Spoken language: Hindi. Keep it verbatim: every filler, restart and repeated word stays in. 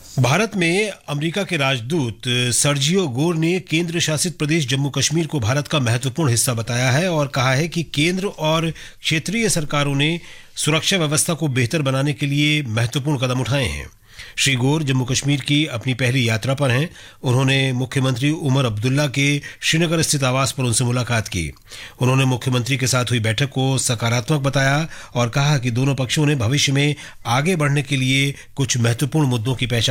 भारत में अमेरिका के राजदूत सर्जियो गोर ने केंद्र शासित प्रदेश जम्मू कश्मीर को भारत का महत्वपूर्ण हिस्सा बताया है और कहा है कि केंद्र और क्षेत्रीय सरकारों ने सुरक्षा व्यवस्था को बेहतर बनाने के लिए महत्वपूर्ण कदम उठाए हैं। श्री गोर जम्मू कश्मीर की अपनी पहली यात्रा पर हैं। उन्होंने मुख्यमंत्री उमर अब्दुल्ला के श्रीनगर स्थित आवास पर उनसे मुलाकात की। उन्होंने मुख्यमंत्री के साथ हुई बैठक को सकारात्मक बताया और कहा कि दोनों पक्षों ने भविष्य में आगे बढ़ने के लिए कुछ महत्वपूर्ण मुद्दों की पहचान